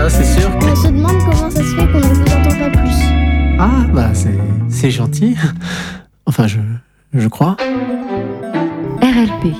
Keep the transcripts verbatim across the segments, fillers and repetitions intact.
ça c'est sûr. On se demande comment ça se fait qu'on ne vous entend pas plus. Ah, bah c'est, c'est gentil. Enfin, je, je crois. R L P.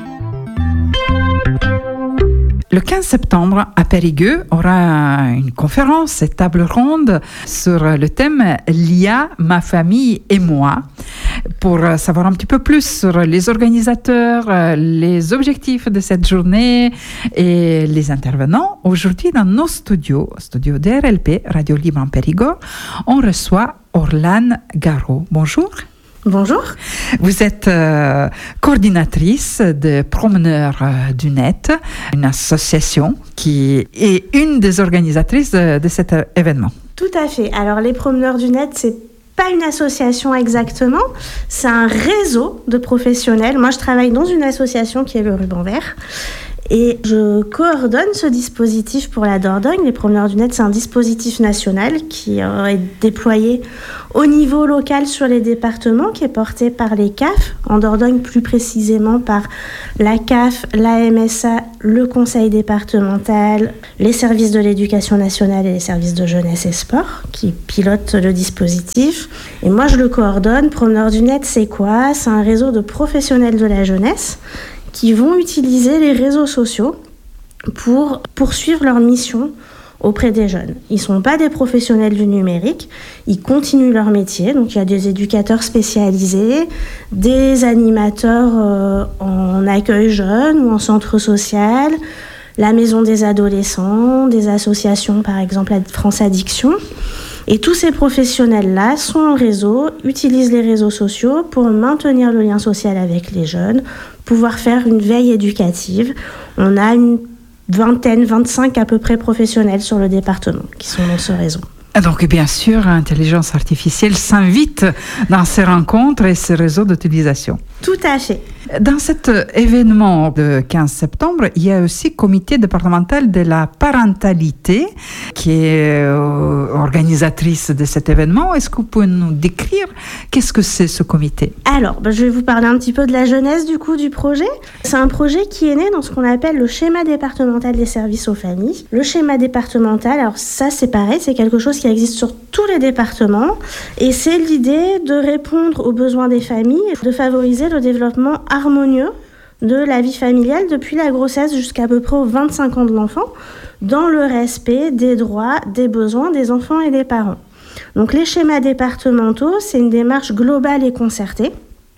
Le quinze septembre, à Périgueux, aura une conférence et table ronde sur le thème « L'I A, ma famille et moi ». Pour savoir un petit peu plus sur les organisateurs, les objectifs de cette journée et les intervenants, aujourd'hui dans nos studios, studios de R L P, Radio Libre en Périgord, on reçoit Orlane Garot. Bonjour. Bonjour. Vous êtes euh, coordinatrice de Promeneurs euh, du Net, une association qui est une des organisatrices de, de cet événement. Tout à fait. Alors, les Promeneurs du Net, c'est pas une association exactement, c'est un réseau de professionnels. Moi, je travaille dans une association qui est le Ruban Vert. Et je coordonne ce dispositif pour la Dordogne. Les Promeneurs du Net, c'est un dispositif national qui euh, est déployé au niveau local sur les départements, qui est porté par les C A F, en Dordogne plus précisément par la C A F, l'A M S A, le conseil départemental, les services de l'éducation nationale et les services de jeunesse et sport qui pilotent le dispositif. Et moi, je le coordonne. Promeneurs du Net, c'est quoi ? C'est un réseau de professionnels de la jeunesse qui vont utiliser les réseaux sociaux pour poursuivre leur mission auprès des jeunes. Ils ne sont pas des professionnels du numérique, ils continuent leur métier. Donc il y a des éducateurs spécialisés, des animateurs euh, en accueil jeune ou en centre social, la maison des adolescents, des associations par exemple France Addiction. Et tous ces professionnels-là sont en réseau, utilisent les réseaux sociaux pour maintenir le lien social avec les jeunes, pouvoir faire une veille éducative. On a une vingtaine, vingt-cinq à peu près professionnels sur le département qui sont dans ce réseau. Donc, bien sûr, l'intelligence artificielle s'invite dans ces rencontres et ces réseaux d'utilisation. Tout à fait. Dans cet événement de quinze septembre, il y a aussi le comité départemental de la parentalité qui est euh, organisatrice de cet événement. Est-ce que vous pouvez nous décrire qu'est-ce que c'est ce comité ? Alors, ben, je vais vous parler un petit peu de la jeunesse du coup du projet. C'est un projet qui est né dans ce qu'on appelle le schéma départemental des services aux familles. Le schéma départemental, alors ça c'est pareil, c'est quelque chose qui existe sur tous les départements et c'est l'idée de répondre aux besoins des familles, de favoriser le développement harmonieux de la vie familiale depuis la grossesse jusqu'à peu près aux vingt-cinq ans de l'enfant, dans le respect des droits, des besoins des enfants et des parents. Donc les schémas départementaux, c'est une démarche globale et concertée.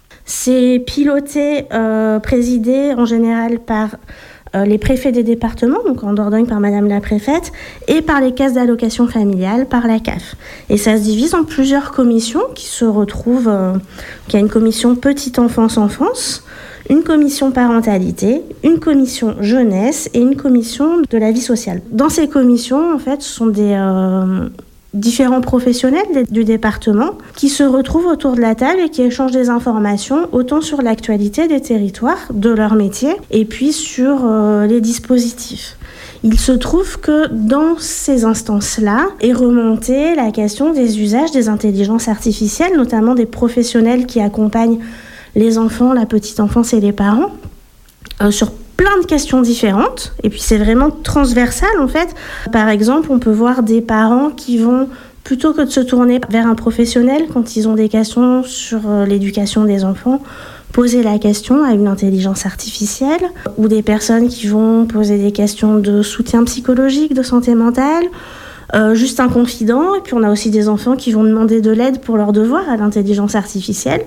C'est piloté, euh, présidé en général par euh, les préfets des départements, donc en Dordogne par Madame la préfète, et par les caisses d'allocation familiale, par la C A F. Et ça se divise en plusieurs commissions qui se retrouvent. Euh, il y a une commission petite enfance-enfance, une commission parentalité, une commission jeunesse et une commission de la vie sociale. Dans ces commissions, en fait, ce sont des euh, différents professionnels du département qui se retrouvent autour de la table et qui échangent des informations autant sur l'actualité des territoires, de leur métier, et puis sur euh, les dispositifs. Il se trouve que dans ces instances-là est remontée la question des usages des intelligences artificielles, notamment des professionnels qui accompagnent les enfants, la petite enfance et les parents, euh, sur plein de questions différentes. Et puis c'est vraiment transversal en fait. Par exemple, on peut voir des parents qui vont, plutôt que de se tourner vers un professionnel quand ils ont des questions sur euh, l'éducation des enfants, poser la question à une intelligence artificielle, ou des personnes qui vont poser des questions de soutien psychologique, de santé mentale, euh, juste un confident. Et puis on a aussi des enfants qui vont demander de l'aide pour leurs devoirs à l'intelligence artificielle.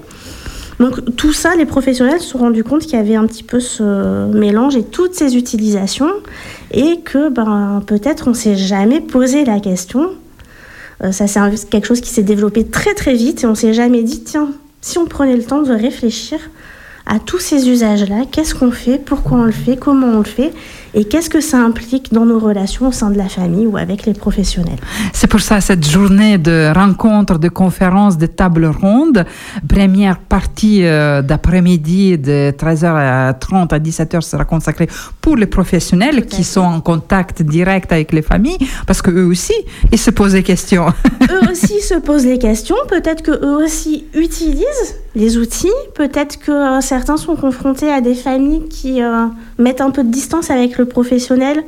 Donc tout ça, les professionnels se sont rendus compte qu'il y avait un petit peu ce mélange et toutes ces utilisations et que ben, peut-être on ne s'est jamais posé la question. Euh, ça c'est un, quelque chose qui s'est développé très très vite et on ne s'est jamais dit, tiens, si on prenait le temps de réfléchir à tous ces usages-là, qu'est-ce qu'on fait, pourquoi on le fait, comment on le fait et qu'est-ce que ça implique dans nos relations au sein de la famille ou avec les professionnels. C'est pour ça cette journée de rencontres, de conférences, de tables rondes, première partie euh, d'après-midi de treize heures trente à dix-sept heures sera consacrée pour les professionnels qui sont en contact direct avec les familles, parce qu'eux aussi, ils se posent des questions. Eux aussi se posent des questions, peut-être qu'eux aussi utilisent les outils, peut-être que euh, certains sont confrontés à des familles qui euh, mettent un peu de distance avec le professionnel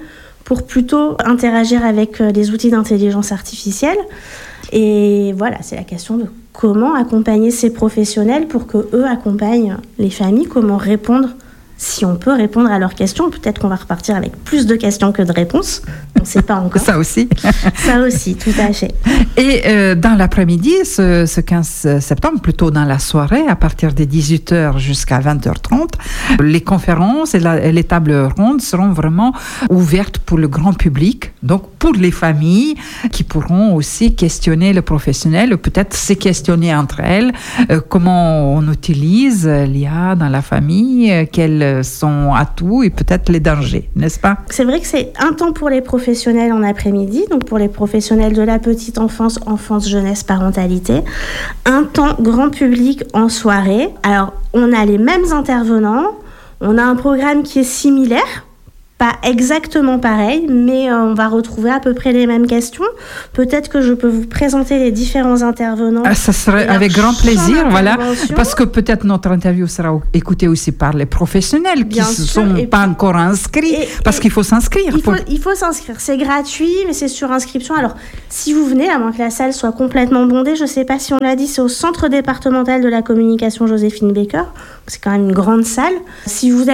pour plutôt interagir avec les outils d'intelligence artificielle. Et voilà, c'est la question de comment accompagner ces professionnels pour qu'eux accompagnent les familles, comment répondre, si on peut répondre à leurs questions. Peut-être qu'on va repartir avec plus de questions que de réponses. On ne sait pas encore. Ça aussi. Ça aussi, tout à fait. Et euh, dans l'après-midi, ce, ce quinze septembre, plutôt dans la soirée, à partir de dix-huit heures jusqu'à vingt heures trente, les conférences et, la, et les tables rondes seront vraiment ouvertes pour le grand public, donc pour les familles qui pourront aussi questionner le professionnel ou peut-être se questionner entre elles, euh, comment on utilise l'I A dans la famille, euh, quels sont atouts et peut-être les dangers, n'est-ce pas? C'est vrai que c'est un temps pour les professionnels en après-midi, donc pour les professionnels de la petite enfance, enfance, jeunesse, parentalité. Un temps grand public en soirée. Alors, on a les mêmes intervenants, on a un programme qui est similaire, pas exactement pareil, mais euh, on va retrouver à peu près les mêmes questions. Peut-être que je peux vous présenter les différents intervenants. Ah, ça serait avec grand plaisir, voilà, parce que peut-être notre interview sera écoutée aussi par les professionnels Bien qui ne sûr, sont pas puis, encore inscrits, et, parce et qu'il faut s'inscrire. Il faut, pour... il faut s'inscrire, c'est gratuit, mais c'est sur inscription. Alors, si vous venez, à moins que la salle soit complètement bondée, je ne sais pas si on l'a dit, c'est au Centre départemental de la communication Joséphine Baker, c'est quand même une grande salle. Si vous